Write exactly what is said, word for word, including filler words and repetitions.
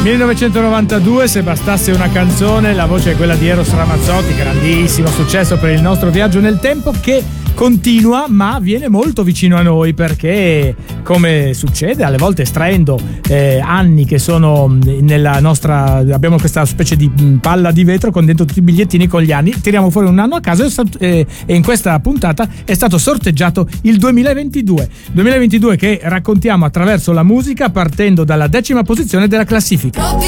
millenovecentonovantadue, se bastasse una canzone, la voce è quella di Eros Ramazzotti, grandissimo successo per il nostro viaggio nel tempo che continua ma viene molto vicino a noi, perché come succede alle volte estraendo eh, anni che sono nella nostra, abbiamo questa specie di palla di vetro con dentro tutti i bigliettini con gli anni, tiriamo fuori un anno a caso e, e in questa puntata è stato sorteggiato il duemilaventidue duemilaventidue che raccontiamo attraverso la musica, partendo dalla decima posizione della classifica.